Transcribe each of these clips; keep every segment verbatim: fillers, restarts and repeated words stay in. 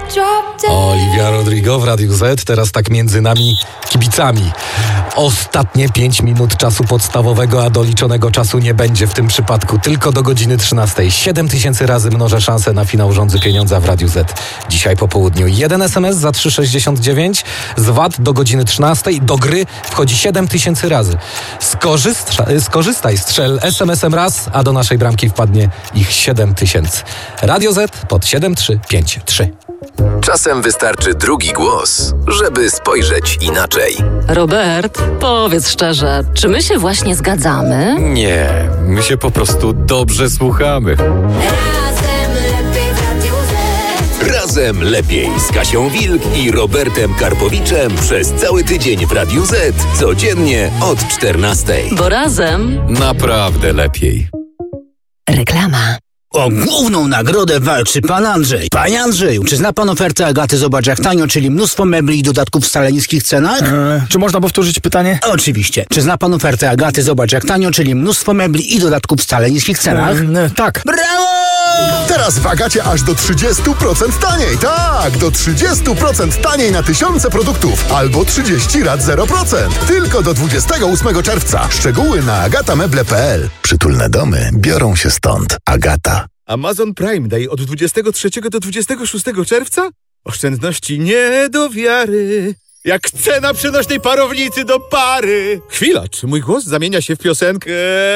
Olivia Rodrigo w Radiu Z, teraz tak między nami kibicami. Ostatnie pięć minut czasu podstawowego, a doliczonego czasu nie będzie w tym przypadku, tylko do godziny trzynastej. siedem tysięcy razy mnożę szansę na finał Rządzy Pieniądza w Radiu Z. Dzisiaj po południu jeden es em es za trzy sześćdziesiąt dziewięć, z V A T do godziny trzynastej. Do gry wchodzi siedem tysięcy razy. Skorzysta, skorzystaj, strzel es em esem raz, a do naszej bramki wpadnie ich siedem tysięcy. Radio Z pod siedem trzy pięć trzy. Czasem wystarczy drugi głos, żeby spojrzeć inaczej. Robert, powiedz szczerze, czy my się właśnie zgadzamy? Nie, my się po prostu dobrze słuchamy. Razem lepiej w Radiu Z. Razem lepiej z Kasią Wilk i Robertem Karpowiczem przez cały tydzień w Radiu Z. Codziennie od czternastej. Bo razem naprawdę lepiej. Reklama. O główną nagrodę walczy pan Andrzej. Panie Andrzeju, czy zna pan ofertę Agaty Zobacz jak tanio, czyli mnóstwo mebli i dodatków w wcale niskich cenach? Eee, czy można powtórzyć pytanie? Oczywiście. Czy zna pan ofertę Agaty Zobacz jak tanio, czyli mnóstwo mebli i dodatków w wcale niskich cenach? Eee, tak. Brawo! Teraz w Agacie aż do trzydzieści procent taniej. Tak, do trzydzieści procent taniej na tysiące produktów. Albo trzydzieści rat zero procent. Tylko do dwudziestego ósmego czerwca. Szczegóły na agatameble kropka pe el. Przytulne domy biorą się stąd. Agata. Amazon Prime Day od dwudziestego trzeciego do dwudziestego szóstego czerwca? Oszczędności nie do wiary. Jak cena przenośnej parownicy do pary. Chwila, czy mój głos zamienia się w piosenkę?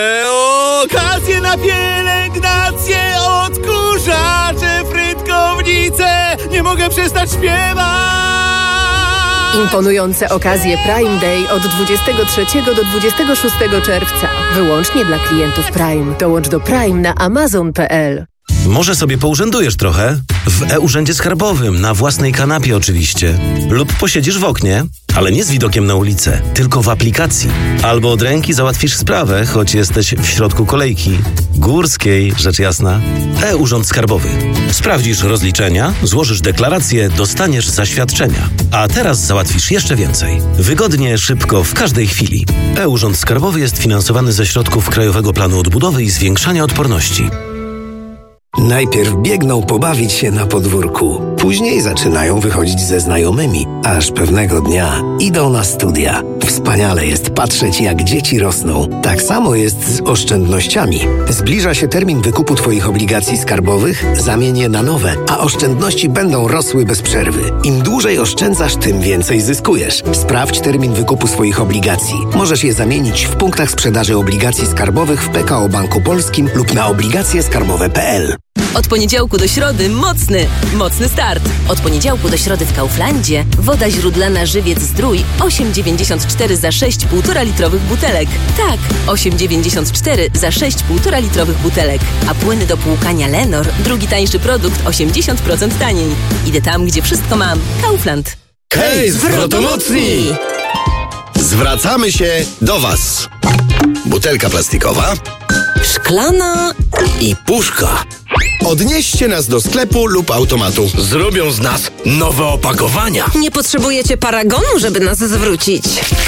Okazje na pielęgnację, odkurzacze, frytkownice. Nie mogę przestać śpiewać. Imponujące okazje Prime Day od dwudziestego trzeciego do dwudziestego szóstego czerwca. Wyłącznie dla klientów Prime. Dołącz do Prime na amazon kropka pe el. Może sobie pourzędujesz trochę? W e-Urzędzie Skarbowym, na własnej kanapie oczywiście. Lub posiedzisz w oknie, ale nie z widokiem na ulicę, tylko w aplikacji. Albo od ręki załatwisz sprawę, choć jesteś w środku kolejki. Górskiej, rzecz jasna. E-Urząd Skarbowy. Sprawdzisz rozliczenia, złożysz deklarację, dostaniesz zaświadczenia. A teraz załatwisz jeszcze więcej. Wygodnie, szybko, w każdej chwili. E-Urząd Skarbowy jest finansowany ze środków Krajowego Planu Odbudowy i Zwiększania Odporności. Najpierw biegną pobawić się na podwórku, później zaczynają wychodzić ze znajomymi, aż pewnego dnia idą na studia. Wspaniale jest patrzeć, jak dzieci rosną. Tak samo jest z oszczędnościami. Zbliża się termin wykupu Twoich obligacji skarbowych, zamień je na nowe, a oszczędności będą rosły bez przerwy. Im dłużej oszczędzasz, tym więcej zyskujesz. Sprawdź termin wykupu swoich obligacji. Możesz je zamienić w punktach sprzedaży obligacji skarbowych w P K O Banku Polskim lub na obligacje skarbowe kropka pe el. Od poniedziałku do środy mocny, mocny start. Od poniedziałku do środy w Kauflandzie woda źródlana Żywiec Zdrój osiem dziewięćdziesiąt cztery za sześć półtora litrowych butelek. Tak, osiem dziewięćdziesiąt cztery za sześć półtora litrowych butelek. A płyny do płukania Lenor, drugi tańszy produkt, osiemdziesiąt procent taniej. Idę tam, gdzie wszystko mam. Kaufland. Hej, zwrotomocni! Zwracamy się do Was. Butelka plastikowa, Szklana i puszka. Odnieście nas do sklepu lub automatu. Zrobią z nas nowe opakowania. Nie potrzebujecie paragonu, żeby nas zwrócić.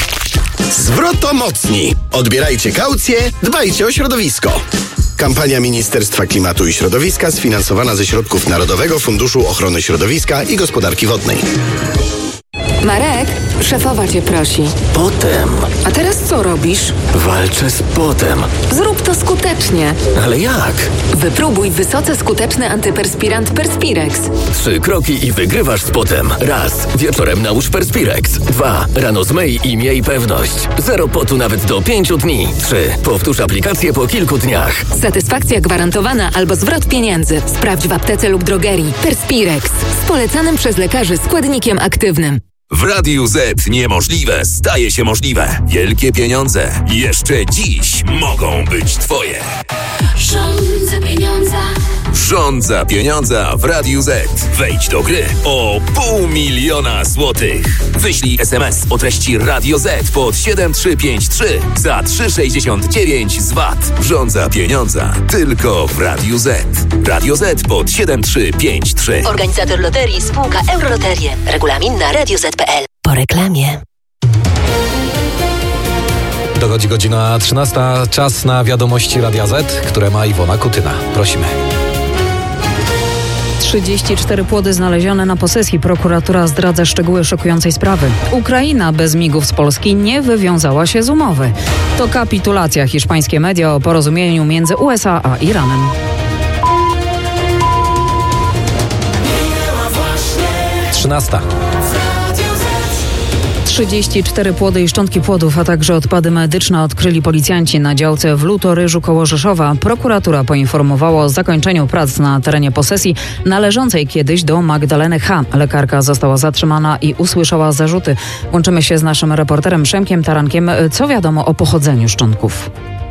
Zwrotomocni. Odbierajcie kaucję, dbajcie o środowisko. Kampania Ministerstwa Klimatu i Środowiska sfinansowana ze środków Narodowego Funduszu Ochrony Środowiska i Gospodarki Wodnej. Marek, szefowa cię prosi. Potem. A teraz co robisz? Walczę z potem. Zrób to skutecznie. Ale jak? Wypróbuj wysoce skuteczny antyperspirant Perspirex. Trzy kroki i wygrywasz z potem. Raz. Wieczorem nałóż Perspirex. Dwa. Rano zmyj i miej pewność. Zero potu nawet do pięciu dni. Trzy. Powtórz aplikację po kilku dniach. Satysfakcja gwarantowana albo zwrot pieniędzy. Sprawdź w aptece lub drogerii. Perspirex. Z polecanym przez lekarzy składnikiem aktywnym. W Radiu Z niemożliwe staje się możliwe. Wielkie pieniądze jeszcze dziś mogą być Twoje. Rządza pieniądza. Rządza pieniądza w Radiu Z. Wejdź do gry o pół miliona złotych. Wyślij es em es o treści Radio Z pod siedem trzy pięć trzy za trzy sześćdziesiąt dziewięć z V A T. Rządza pieniądza tylko w Radiu Z. Radio Z pod siedem trzy pięć trzy. Organizator loterii spółka Euroloterie. Regulamin na radio zet kropka pe el. Po reklamie. Dochodzi godzina trzynasta. Czas na wiadomości Radia Z, które ma Iwona Kutyna. Prosimy. trzydzieści cztery płody znalezione na posesji. Prokuratura zdradza szczegóły szokującej sprawy. Ukraina bez migów z Polski nie wywiązała się z umowy. To kapitulacja. Hiszpańskie media o porozumieniu między U S A a Iranem. trzynasta. trzydzieści cztery płody i szczątki płodów, a także odpady medyczne odkryli policjanci na działce w Lutoryżu koło Rzeszowa. Prokuratura poinformowała o zakończeniu prac na terenie posesji należącej kiedyś do Magdaleny H. Lekarka została zatrzymana i usłyszała zarzuty. Łączymy się z naszym reporterem Przemkiem Tarankiem. Co wiadomo o pochodzeniu szczątków?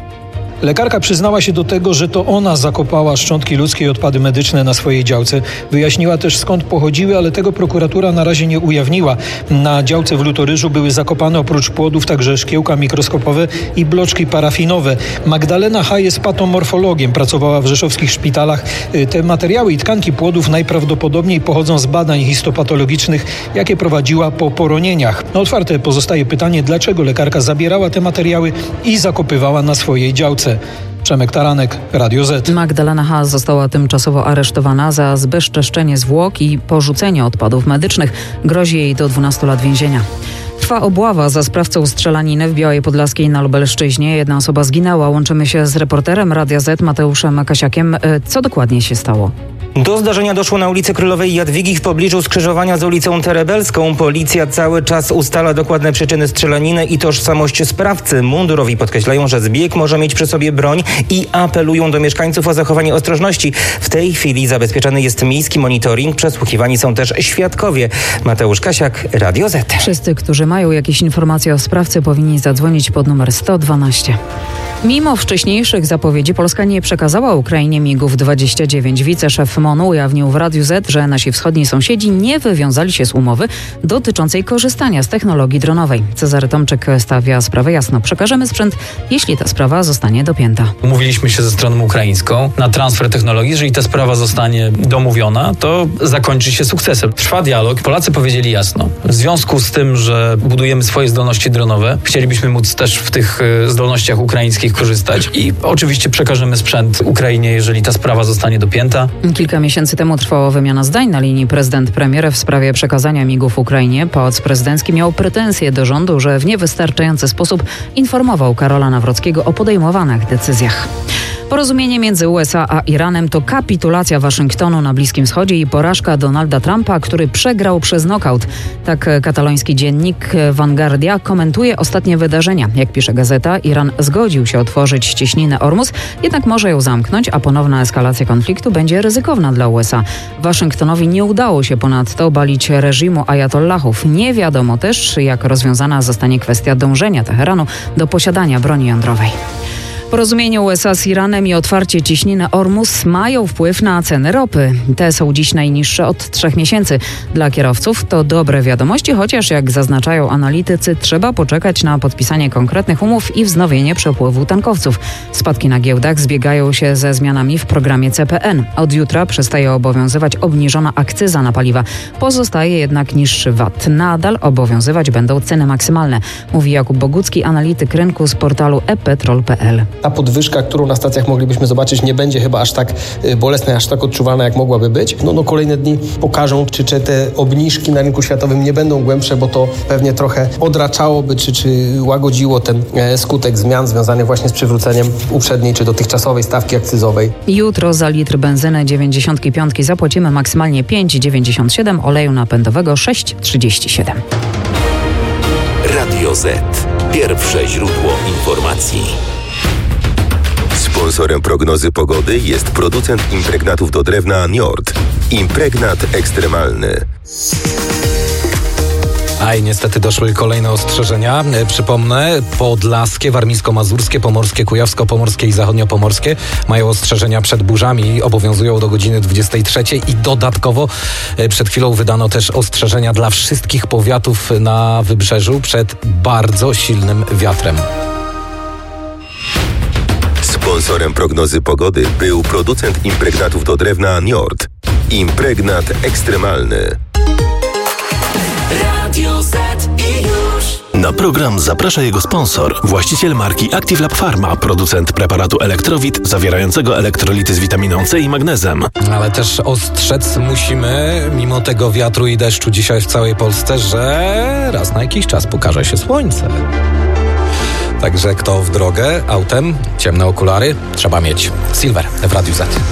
Lekarka przyznała się do tego, że to ona zakopała szczątki ludzkie i odpady medyczne na swojej działce. Wyjaśniła też, skąd pochodziły, ale tego prokuratura na razie nie ujawniła. Na działce w Lutoryżu były zakopane oprócz płodów także szkiełka mikroskopowe i bloczki parafinowe. Magdalena H. jest patomorfologiem, pracowała w rzeszowskich szpitalach. Te materiały i tkanki płodów najprawdopodobniej pochodzą z badań histopatologicznych, jakie prowadziła po poronieniach. No, otwarte pozostaje pytanie, dlaczego lekarka zabierała te materiały i zakopywała na swojej działce. Przemek Taranek, Radio Z. Magdalena H. została tymczasowo aresztowana za zbezczeszczenie zwłok i porzucenie odpadów medycznych. Grozi jej do dwunastu lat więzienia. Trwa obława za sprawcą strzelaniny w Białej Podlaskiej na Lubelszczyźnie. Jedna osoba zginęła. Łączymy się z reporterem Radia Z Mateuszem Kasiakiem. Co dokładnie się stało? Do zdarzenia doszło na ulicy Królowej Jadwigi w pobliżu skrzyżowania z ulicą Terebelską. Policja cały czas ustala dokładne przyczyny strzelaniny i tożsamość sprawcy. Mundurowi podkreślają, że zbieg może mieć przy sobie broń i apelują do mieszkańców o zachowanie ostrożności. W tej chwili zabezpieczany jest miejski monitoring. Przesłuchiwani są też świadkowie. Mateusz Kasiak, Radio Z. Wszyscy, którzy mają jakieś informacje o sprawcy, powinni zadzwonić pod numer sto dwanaście. Mimo wcześniejszych zapowiedzi Polska nie przekazała Ukrainie migów dwadzieścia dziewięć. Wiceszef M O N-u ujawnił w Radiu Z, że nasi wschodni sąsiedzi nie wywiązali się z umowy dotyczącej korzystania z technologii dronowej. Cezary Tomczyk stawia sprawę jasno. Przekażemy sprzęt, jeśli ta sprawa zostanie dopięta. Umówiliśmy się ze stroną ukraińską na transfer technologii. Jeżeli ta sprawa zostanie domówiona, to zakończy się sukcesem. Trwa dialog. Polacy powiedzieli jasno. W związku z tym, że budujemy swoje zdolności dronowe, chcielibyśmy móc też w tych zdolnościach ukraińskich korzystać i oczywiście przekażemy sprzęt Ukrainie, jeżeli ta sprawa zostanie dopięta. Kilka miesięcy temu trwała wymiana zdań na linii prezydent-premier w sprawie przekazania migów Ukrainie. Pałac Prezydencki miał pretensje do rządu, że w niewystarczający sposób informował Karola Nawrockiego o podejmowanych decyzjach. Porozumienie między U S A a Iranem to kapitulacja Waszyngtonu na Bliskim Wschodzie i porażka Donalda Trumpa, który przegrał przez nokaut. Tak kataloński dziennik Vanguardia komentuje ostatnie wydarzenia. Jak pisze gazeta, Iran zgodził się otworzyć cieśninę Ormus, jednak może ją zamknąć, a ponowna eskalacja konfliktu będzie ryzykowna dla U S A. Waszyngtonowi nie udało się ponadto obalić reżimu ajatollahów. Nie wiadomo też, jak rozwiązana zostanie kwestia dążenia Teheranu do posiadania broni jądrowej. Porozumienie U S A z Iranem i otwarcie cieśniny Ormus mają wpływ na ceny ropy. Te są dziś najniższe od trzech miesięcy. Dla kierowców to dobre wiadomości, chociaż jak zaznaczają analitycy, trzeba poczekać na podpisanie konkretnych umów i wznowienie przepływu tankowców. Spadki na giełdach zbiegają się ze zmianami w programie C P N. Od jutra przestaje obowiązywać obniżona akcyza na paliwa. Pozostaje jednak niższy V A T. Nadal obowiązywać będą ceny maksymalne, mówi Jakub Bogucki, analityk rynku z portalu e petrol kropka p l. Ta podwyżka, którą na stacjach moglibyśmy zobaczyć, nie będzie chyba aż tak bolesna, aż tak odczuwalna, jak mogłaby być. No, no kolejne dni pokażą, czy, czy te obniżki na rynku światowym nie będą głębsze, bo to pewnie trochę odraczałoby, czy, czy łagodziło ten skutek zmian związanych właśnie z przywróceniem uprzedniej, czy dotychczasowej stawki akcyzowej. Jutro za litr benzyny dziewięćdziesiąt pięć zapłacimy maksymalnie pięć dziewięćdziesiąt siedem, oleju napędowego sześć trzydzieści siedem. Radio Z. Pierwsze źródło informacji. Sponsorem prognozy pogody jest producent impregnatów do drewna Njord. Impregnat ekstremalny. A i niestety doszły kolejne ostrzeżenia. Przypomnę, podlaskie, warmińsko-mazurskie, pomorskie, kujawsko-pomorskie i zachodniopomorskie mają ostrzeżenia przed burzami. Obowiązują do godziny dwudziestej trzeciej i dodatkowo przed chwilą wydano też ostrzeżenia dla wszystkich powiatów na wybrzeżu przed bardzo silnym wiatrem. Sponsorem prognozy pogody był producent impregnatów do drewna Njord. Impregnat ekstremalny. Radio Z i już. Na program zaprasza jego sponsor, właściciel marki Active Lab Pharma, producent preparatu Elektrowit zawierającego elektrolity z witaminą C i magnezem. Ale też ostrzec musimy, mimo tego wiatru i deszczu dzisiaj w całej Polsce, że raz na jakiś czas pokaże się słońce. Także kto w drogę autem, ciemne okulary trzeba mieć. Silver w Radiu Z.